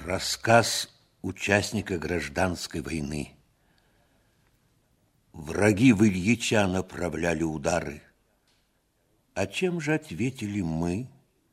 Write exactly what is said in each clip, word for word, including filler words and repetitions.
Рассказ участника гражданской войны. Враги в Ильича направляли удары. А чем же ответили мы?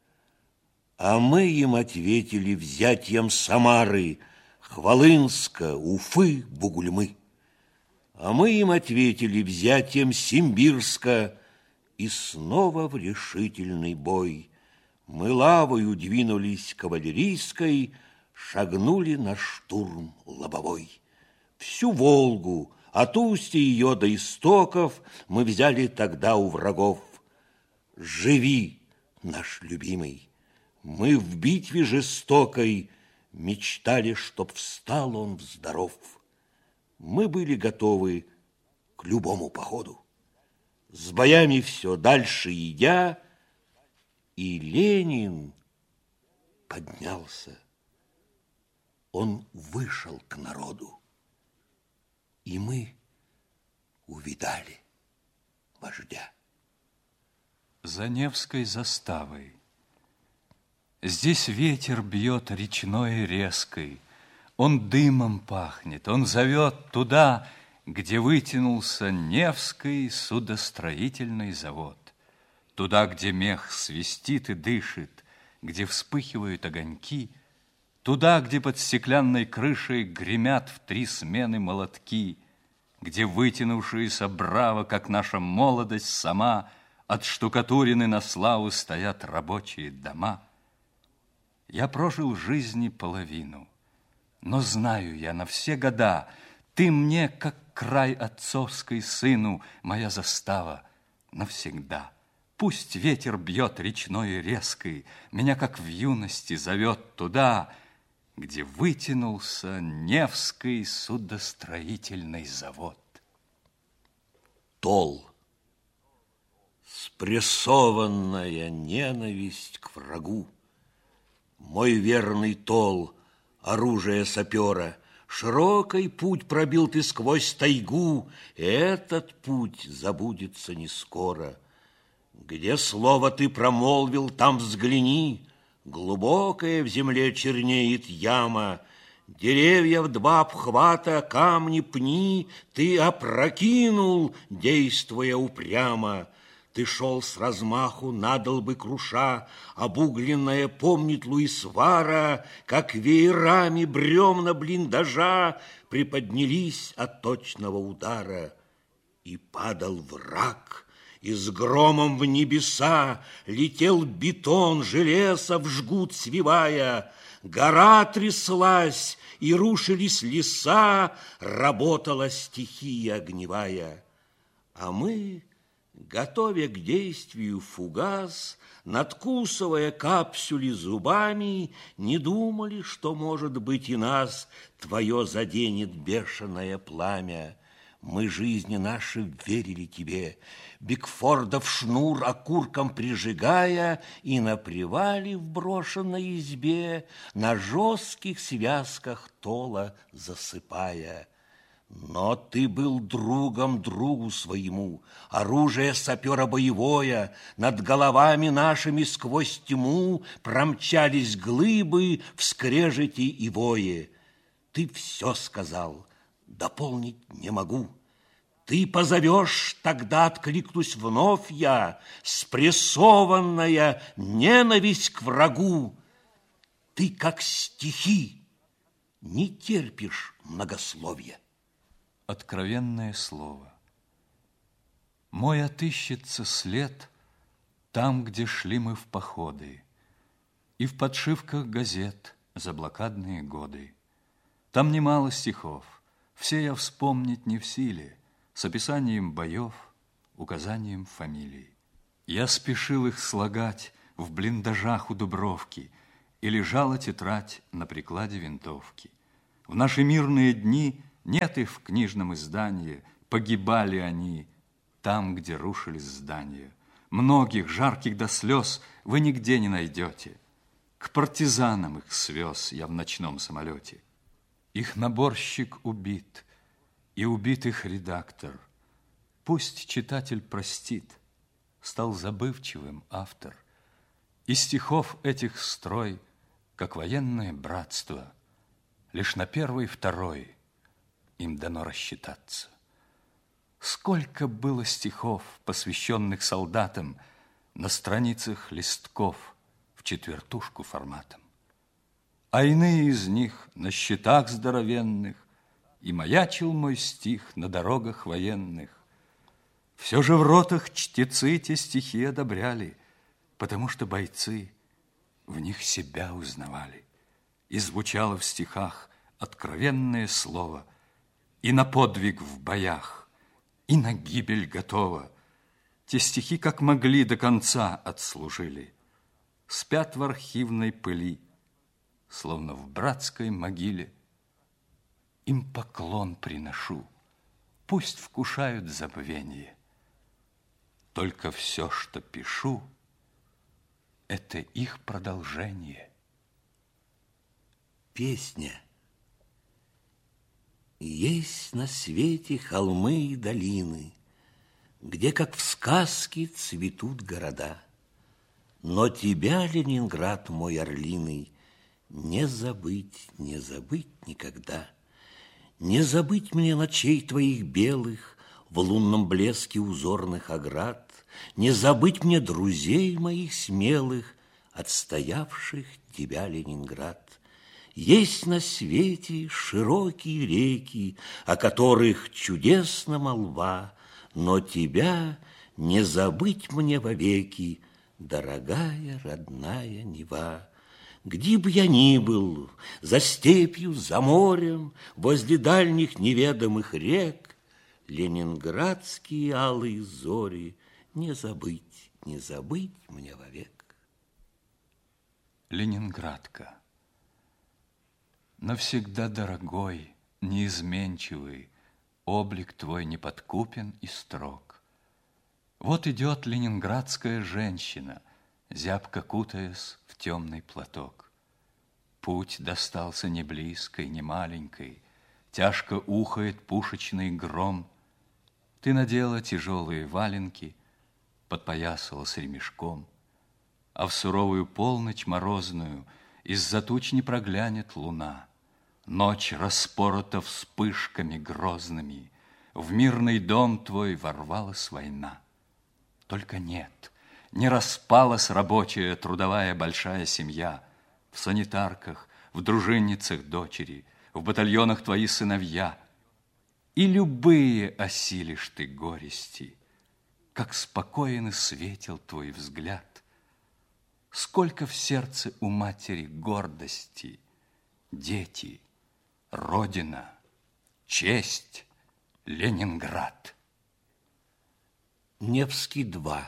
А мы им ответили взятием Самары, Хвалынска, Уфы, Бугульмы. А мы им ответили взятием Симбирска, и снова в решительный бой мы лавою двинулись кавалерийской, шагнули на штурм лобовой. Всю Волгу, от устья ее до истоков, мы взяли тогда у врагов. Живи, наш любимый! Мы в битве жестокой мечтали, чтоб встал он здоров. Мы были готовы к любому походу. С боями все дальше идя, и Ленин поднялся. Он вышел к народу, и мы увидали вождя. За Невской заставой. Здесь ветер бьет речной резкой, он дымом пахнет, он зовет туда, где вытянулся Невский судостроительный завод, туда, где мех свистит и дышит, где вспыхивают огоньки, туда, где под стеклянной крышей гремят в три смены молотки, где вытянувшиеся браво, как наша молодость сама, отштукатурены на славу стоят рабочие дома. Я прожил жизни половину, но знаю я на все года, ты мне, как край отцовской сыну, моя застава навсегда. Пусть ветер бьет речной и резкой, меня, как в юности, зовет туда, где вытянулся Невский судостроительный завод. Тол. Спрессованная ненависть к врагу. Мой верный Тол, оружие сапера, широкий путь пробил ты сквозь тайгу, этот путь забудется не скоро. Где слово ты промолвил, там взгляни, глубокая в земле чернеет яма, деревья в два обхвата, камни, пни ты опрокинул, действуя упрямо. Ты шел с размаху, надолбы круша, обугленная помнит Луисвара, как веерами бревна блиндажа приподнялись от точного удара. И падал враг, и с громом в небеса летел бетон, железо в жгут свивая. Гора тряслась, и рушились леса, работала стихия огневая. А мы, готовя к действию фугас, надкусывая капсюли зубами, не думали, что, может быть, и нас твое заденет бешеное пламя. Мы жизни наши верили тебе, Бигфордов шнур окурком прижигая и на привале в брошенной избе на жестких связках тола засыпая. Но ты был другом другу своему, оружие сапера боевое, над головами нашими сквозь тьму промчались глыбы в скрежете и вое. Ты все сказал, дополнить не могу. Ты позовешь, тогда откликнусь вновь я, спрессованная ненависть к врагу. Ты, как стихи, не терпишь многословия. Откровенное слово. Мой отыщется след там, где шли мы в походы, и в подшивках газет за блокадные годы. Там немало стихов, все я вспомнить не в силе, с описанием боев, указанием фамилий. Я спешил их слагать в блиндажах у Дубровки, и лежала тетрадь на прикладе винтовки. В наши мирные дни нет их в книжном издании, погибали они там, где рушились здания. Многих, жарких до слез, вы нигде не найдете. К партизанам их свез я в ночном самолете. Их наборщик убит, и убит их редактор. Пусть читатель простит, стал забывчивым автор. Из стихов этих строй, как военное братство, лишь на первый, второй им дано рассчитаться. Сколько было стихов, посвященных солдатам, на страницах листков в четвертушку форматом. А иные из них на счетах здоровенных, и маячил мой стих на дорогах военных. Все же в ротах чтецы те стихи одобряли, потому что бойцы в них себя узнавали. И звучало в стихах откровенное слово, и на подвиг в боях, и на гибель готово. Те стихи, как могли, до конца отслужили. Спят в архивной пыли, словно в братской могиле. Им поклон приношу, пусть вкушают забвенье. Только все, что пишу, это их продолжение. Песня. Есть на свете холмы и долины, где, как в сказке, цветут города. Но тебя, Ленинград мой орлиный, не забыть, не забыть никогда. Не забыть мне ночей твоих белых в лунном блеске узорных оград, не забыть мне друзей моих смелых, отстоявших тебя, Ленинград. Есть на свете широкие реки, о которых чудесна молва, но тебя не забыть мне вовеки, дорогая родная Нева. Где б я ни был, за степью, за морем, возле дальних неведомых рек, ленинградские алые зори не забыть, не забыть мне вовек. Ленинградка. Навсегда дорогой, неизменчивый, облик твой неподкупен и строг. Вот идет ленинградская женщина, зябко кутаясь в темный платок. Путь достался не близкой, не маленькой, тяжко ухает пушечный гром. Ты надела тяжелые валенки, подпоясалась ремешком, а в суровую полночь морозную из-за туч не проглянет луна. Ночь распорота вспышками грозными, в мирный дом твой ворвалась война. Только нет, не распалась рабочая трудовая большая семья. В санитарках, в дружинницах дочери, в батальонах твои сыновья. И любые осилишь ты горести, как спокоен и светел твой взгляд. Сколько в сердце у матери гордости, дети, Родина, честь, Ленинград. Невский два.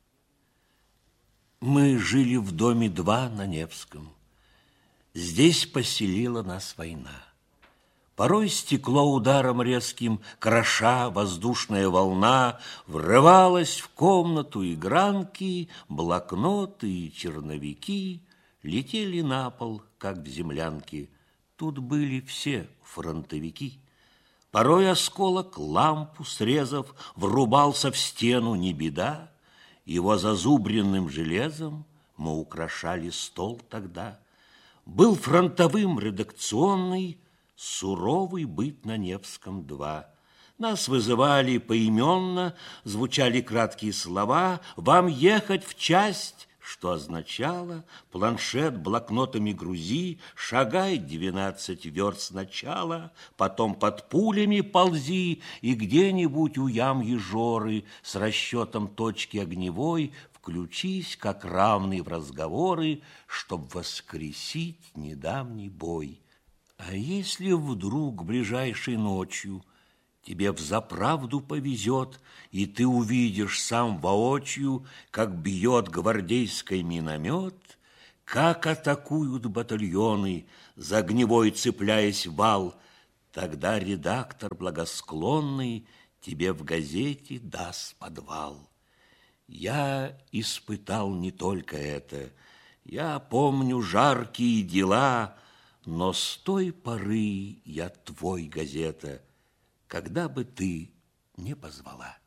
Мы жили в доме два на Невском. Здесь поселила нас война. Порой стекло ударом резким, кроша воздушная волна, врывалась в комнату, и гранки, блокноты и черновики летели на пол, как в землянке. Тут были все фронтовики. Порой осколок, лампу срезав, врубался в стену, не беда. Его зазубренным железом мы украшали стол тогда. Был фронтовым редакционный суровый быт на Невском два. Нас вызывали поименно, звучали краткие слова: «Вам ехать в часть», что означало: планшет блокнотами грузи, шагай двенадцать верст сначала, потом под пулями ползи, и где-нибудь у ям Ежоры с расчетом точки огневой включись, как равный в разговоры, чтоб воскресить недавний бой. А если вдруг ближайшей ночью тебе взаправду повезет, и ты увидишь сам воочию, как бьет гвардейский миномет, как атакуют батальоны, за огневой цепляясь вал, тогда редактор благосклонный тебе в газете даст подвал. Я испытал не только это, я помню жаркие дела, но с той поры я твой, газета, когда бы ты не позвала.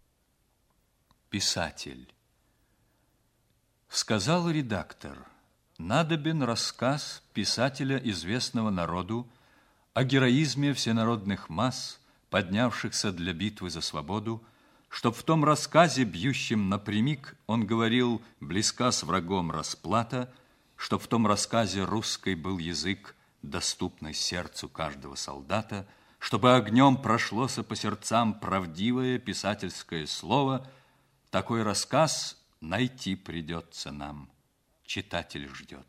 Писатель. Сказал редактор: Надобен рассказ писателя, известного народу, о героизме всенародных масс, поднявшихся для битвы за свободу, чтоб в том рассказе, бьющем напрямик, он говорил: близка с врагом расплата, чтоб в том рассказе русский был язык, доступный сердцу каждого солдата, чтобы огнем прошлося по сердцам правдивое писательское слово. Такой рассказ найти придется нам, читатель ждет.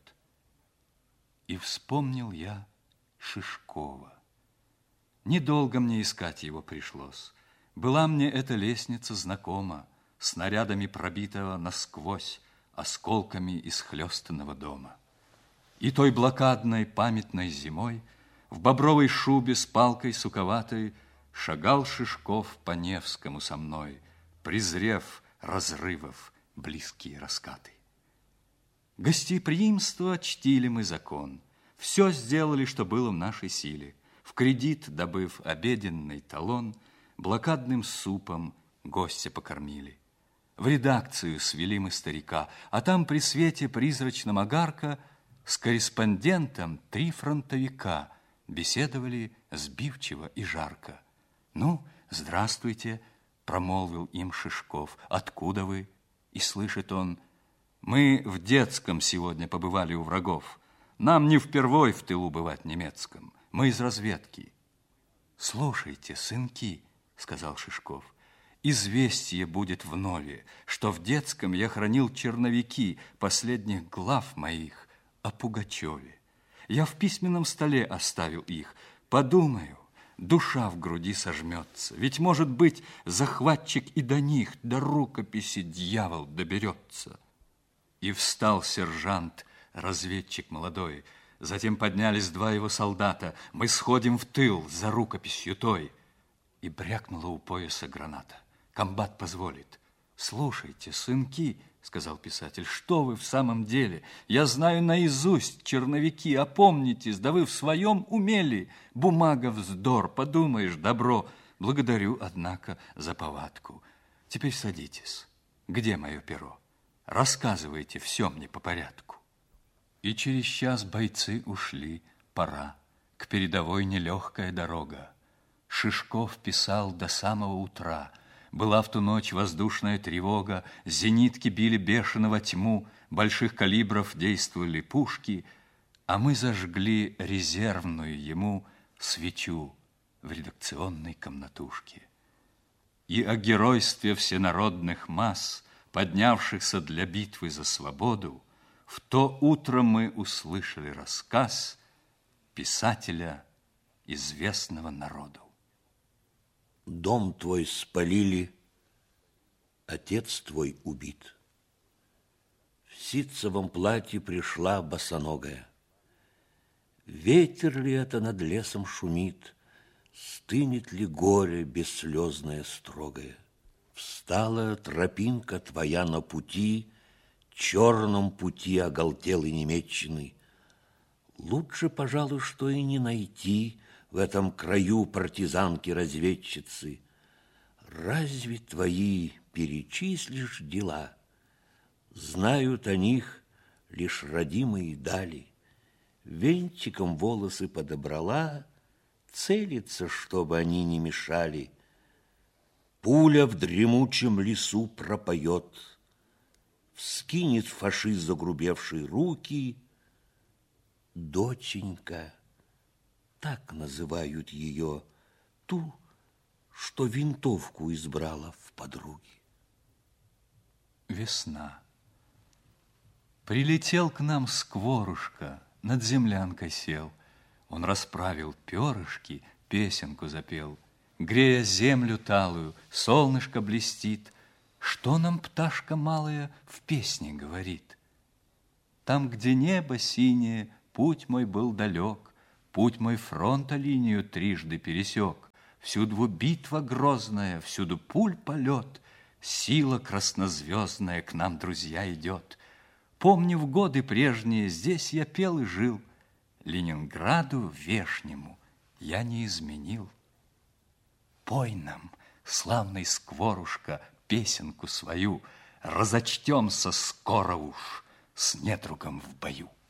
И вспомнил я Шишкова. Недолго мне искать его пришлось. Была мне эта лестница знакома, снарядами пробитого насквозь, осколками исхлестанного дома. И той блокадной памятной зимой в бобровой шубе с палкой суковатой шагал Шишков по Невскому со мной, презрев разрывов близкие раскаты. Гостеприимство чтили мы закон, все сделали, что было в нашей силе, в кредит добыв обеденный талон, блокадным супом гостя покормили. В редакцию свели мы старика, а там при свете призрачном огарка с корреспондентом три фронтовика беседовали сбивчиво и жарко. «Ну, здравствуйте», — промолвил им Шишков, — «откуда вы?» И слышит он: «Мы в детском сегодня побывали у врагов. Нам не впервой в тылу бывать немецком. Мы из разведки». «Слушайте, сынки», — сказал Шишков, — «известие будет вновь, что в детском я хранил черновики последних глав моих о Пугачеве. Я в письменном столе оставил их. Подумаю, душа в груди сожмется. Ведь, может быть, захватчик и до них, до рукописи дьявол доберется». И встал сержант, разведчик молодой. Затем поднялись два его солдата. «Мы сходим в тыл за рукописью той». И брякнула у пояса граната. «Комбат позволит». «Слушайте, сынки», — сказал писатель, — «что вы в самом деле? Я знаю наизусть черновики, опомнитесь, да вы в своем умели. Бумага вздор, подумаешь, добро. Благодарю, однако, за повадку. Теперь садитесь. Где мое перо? Рассказывайте все мне по порядку». И через час бойцы ушли, пора. К передовой нелегкая дорога. Шишков писал до самого утра. Была в ту ночь воздушная тревога, зенитки били бешено во тьму, больших калибров действовали пушки, а мы зажгли резервную ему свечу в редакционной комнатушке. И о геройстве всенародных масс, поднявшихся для битвы за свободу, в то утро мы услышали рассказ писателя, известного народу. Дом твой спалили, отец твой убит. В ситцевом платье пришла босоногая. Ветер ли это над лесом шумит, стынет ли горе бесслезное строгое? Встала тропинка твоя на пути, черном пути оголтелой немеччины. Лучше, пожалуй, что и не найти в этом краю партизанки-разведчицы. Разве твои перечислишь дела? Знают о них лишь родимые дали. Венчиком волосы подобрала, целится, чтобы они не мешали. Пуля в дремучем лесу пропоет, вскинет фашист загрубевшие руки. Доченька, так называют ее, ту, что винтовку избрала в подруги. Весна. Прилетел к нам скворушка, над землянкой сел. Он расправил перышки, песенку запел. Грея землю талую, солнышко блестит. Что нам пташка малая в песне говорит? Там, где небо синее, путь мой был далек, путь мой фронта линию трижды пересек. Всюду битва грозная, всюду пуль полет, сила краснозвездная к нам, друзья, идет. Помню, в годы прежние здесь я пел и жил, Ленинграду вешнему я не изменил. Пой нам, славный скворушка, песенку свою, разочтемся скоро уж с недругом в бою.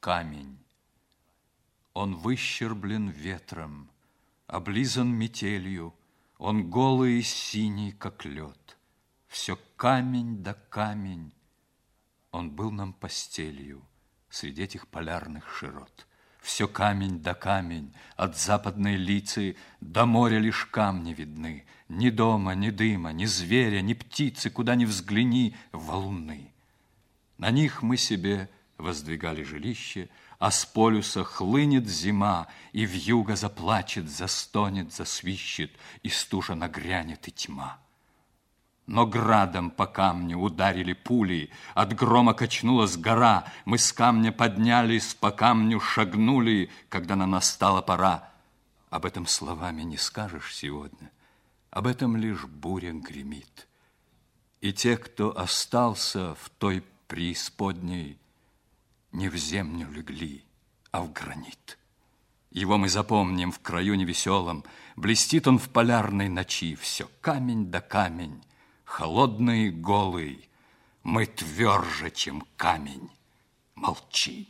камень. Он выщерблен ветром, облизан метелью, он голый и синий, как лед. Все камень да камень, он был нам постелью среди этих полярных широт. Все камень да камень, от западной Лицы до моря лишь камни видны. Ни дома, ни дыма, ни зверя, ни птицы, куда ни взгляни, валуны. На них мы себе воздвигали жилище, а с полюса хлынет зима, и вьюга заплачет, застонет, засвищет, и стужа нагрянет, и тьма. Но градом по камню ударили пули, от грома качнулась гора, мы с камня поднялись, по камню шагнули, когда нам настала пора. Об этом словами не скажешь сегодня, об этом лишь буря гремит. И те, кто остался в той преисподней, не в землю легли, а в гранит. Его мы запомним в краю невеселом, блестит он в полярной ночи, все камень да камень, холодный и голый, мы тверже, чем камень, молчи.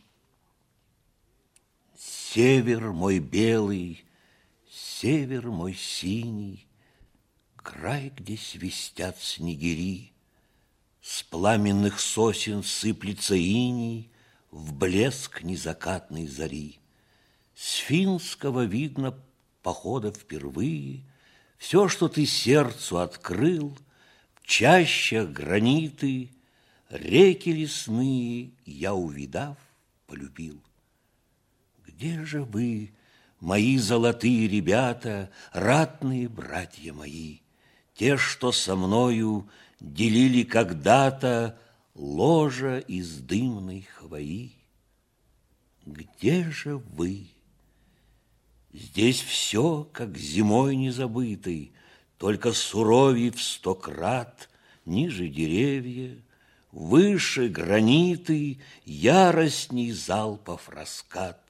Север мой белый, север мой синий, край, где свистят снегири, с пламенных сосен сыплется иней в блеск незакатной зари. С Финского видно похода впервые все, что ты сердцу открыл, в чащах граниты, реки лесные я, увидав, полюбил. Где же вы, мои золотые ребята, ратные братья мои, те, что со мною делили когда-то ложа из дымной хвои? Где же вы? Здесь все, как зимой незабытой, только суровей в сто крат, ниже деревья, выше граниты, яростней залпов раскат.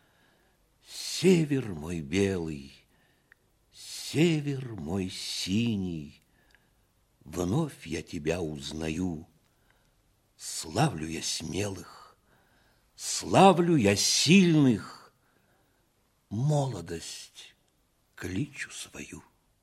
Север мой белый, север мой синий, вновь я тебя узнаю. Славлю я смелых, славлю я сильных, молодость кличу свою.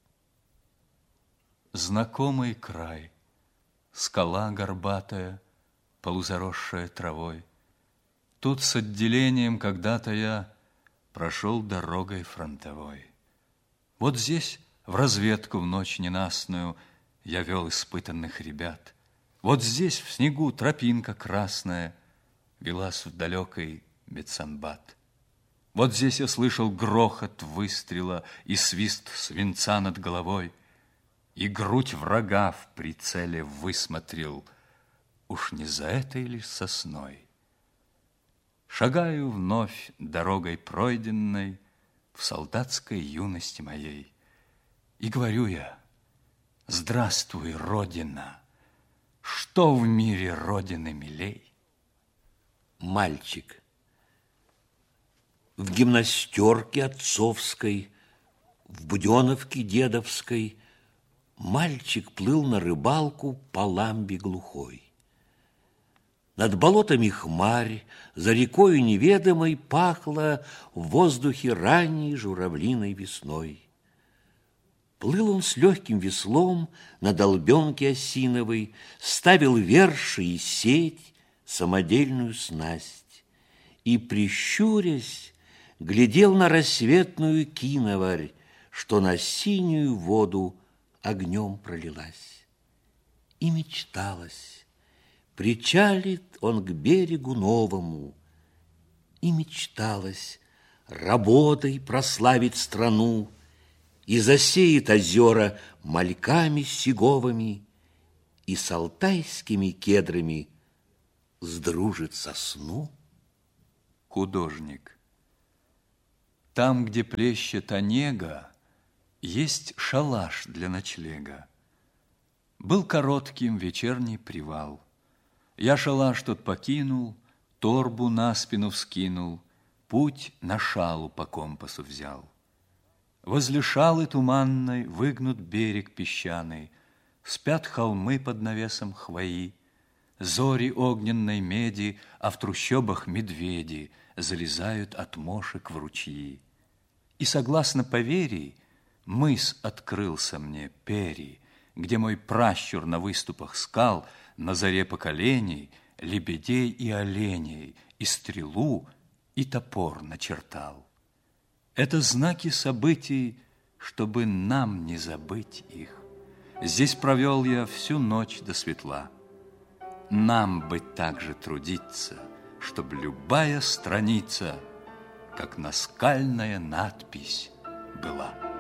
Знакомый край, скала горбатая, полузаросшая травой. Тут с отделением когда-то я прошел дорогой фронтовой. Вот здесь в разведку в ночь ненастную я вел испытанных ребят. Вот здесь в снегу тропинка красная велась в далекой Бетсанбат. Вот здесь я слышал грохот выстрела и свист свинца над головой, и грудь врага в прицеле высмотрел, уж не за этой ли сосной. Шагаю вновь дорогой пройденной в солдатской юности моей, и говорю я: здравствуй, Родина! Что в мире Родины милей? Мальчик. В гимнастерке отцовской, в буденовке дедовской мальчик плыл на рыбалку по ламбе глухой. Над болотами хмарь, за рекою неведомой пахло в воздухе ранней журавлиной весной. Плыл он с легким веслом на долбенке осиновой, ставил верши и сеть, самодельную снасть, и, прищурясь, глядел на рассветную киноварь, что на синюю воду огнем пролилась. И мечталось, причалит он к берегу новому, и мечталось работой прославить страну, и засеет озера мальками сиговыми, и с алтайскими кедрами сдружит сосну. Художник. Там, где плещет онега, есть шалаш для ночлега. Был коротким вечерний привал. Я шалаш тот покинул, торбу на спину вскинул, путь на шалу по компасу взял. Возле шалы туманной выгнут берег песчаный, спят холмы под навесом хвои, Зори огненной меди, а в трущобах медведи залезают от мошек в ручьи. И, согласно поверий, мыс открылся мне, Пери, где мой пращур на выступах скал на заре поколений лебедей и оленей, и стрелу, и топор начертал. Это знаки событий, чтобы нам не забыть их. Здесь провел я всю ночь до светла. Нам бы также трудиться, чтобы любая страница, как наскальная надпись, была.